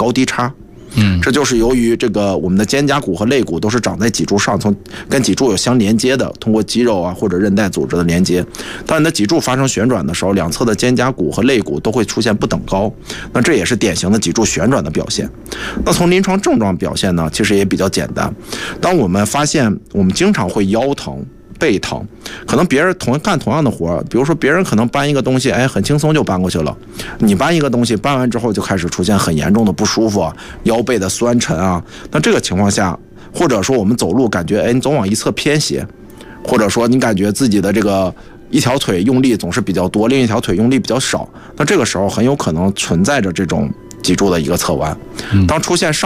高低差。这就是由于这个我们的肩胛骨和肋骨都是长在脊柱上，跟脊柱有相连接的，通过肌肉啊或者韧带组织的连接。当你的脊柱发生旋转的时候，两侧的肩胛骨和肋骨都会出现不等高，那这也是典型的脊柱旋转的表现。那从临床症状表现呢，其实也比较简单。当我们发现我们经常会腰疼、背疼，可能别人干同样的活，比如说别人可能搬一个东西，很轻松就搬过去了，你搬一个东西，搬完之后就开始出现很严重的不舒服啊，腰背的酸沉啊。那这个情况下，或者说我们走路感觉你总往一侧偏斜，或者说你感觉自己的这个一条腿用力总是比较多，另一条腿用力比较少，那这个时候很有可能存在着这种脊柱的一个侧弯。当出现上